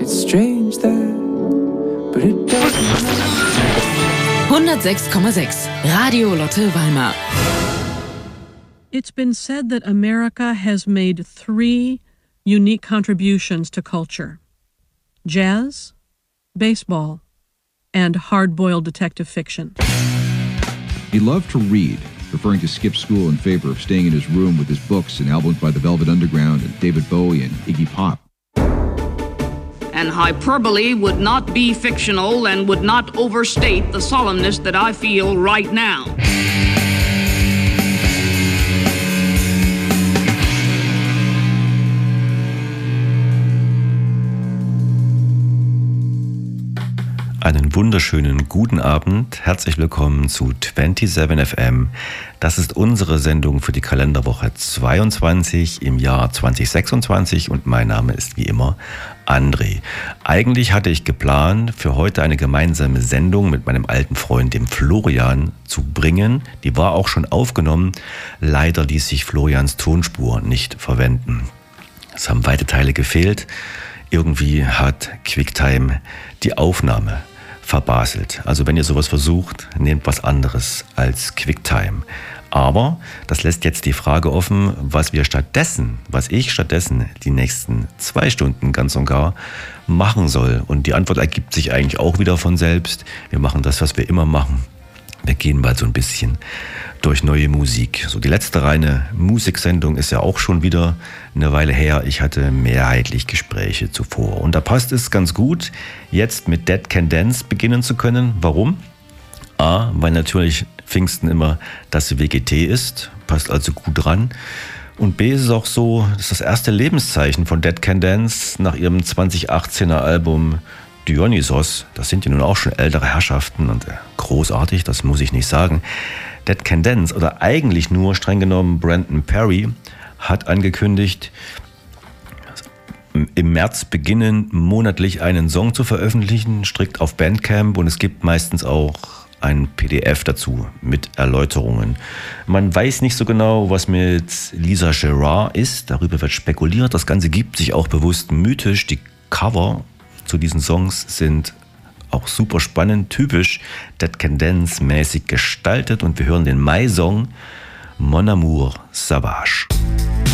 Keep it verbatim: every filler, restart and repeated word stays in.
It's strange that, but it doesn't matter. hundertsechs Komma sechs Radio Lotte Weimar. It's been said that America has made three unique contributions to culture: jazz, baseball, and hard-boiled detective fiction. He loved to read, preferring to skip school in favor of staying in his room with his books and albums by the Velvet Underground and David Bowie and Iggy Pop. And hyperbole would not be fictional and would not overstate the solemnness that I feel right now. Einen wunderschönen guten Abend. Herzlich willkommen zu siebenundzwanzig F M. Das ist unsere Sendung für die Kalenderwoche zweiundzwanzig im Jahr zweitausendsechsundzwanzig und mein Name ist wie immer André. Eigentlich hatte ich geplant, für heute eine gemeinsame Sendung mit meinem alten Freund, dem Florian, zu bringen. Die war auch schon aufgenommen. Leider ließ sich Florians Tonspur nicht verwenden. Es haben weite Teile gefehlt. Irgendwie hat QuickTime die Aufnahme verbaselt. Also wenn ihr sowas versucht, nehmt was anderes als QuickTime. Aber das lässt jetzt die Frage offen, was wir stattdessen, was ich stattdessen die nächsten zwei Stunden ganz und gar machen soll. Und die Antwort ergibt sich eigentlich auch wieder von selbst. Wir machen das, was wir immer machen. Wir gehen mal so ein bisschen durch neue Musik. So, die letzte reine Musiksendung ist ja auch schon wieder eine Weile her. Ich hatte mehrheitlich Gespräche zuvor. Und da passt es ganz gut, jetzt mit Dead Can Dance beginnen zu können. Warum? A, weil natürlich Pfingsten immer das W G T ist, passt also gut ran. Und B, ist es auch so, das ist das erste Lebenszeichen von Dead Can Dance nach ihrem zweitausendachtzehner Album Dionysos. Das sind ja nun auch schon ältere Herrschaften und großartig, das muss ich nicht sagen. Dead Can Dance, oder eigentlich nur streng genommen Brandon Perry, hat angekündigt, im März beginnen, monatlich einen Song zu veröffentlichen, strikt auf Bandcamp, und es gibt meistens auch ein P D F dazu mit Erläuterungen. Man weiß nicht so genau, was mit Lisa Gerrard ist, darüber wird spekuliert. Das Ganze gibt sich auch bewusst mythisch. Die Cover zu diesen Songs sind auch super spannend, typisch Dead Can Dance mäßig gestaltet, und wir hören den Mai-Song Mon Amour Sauvage.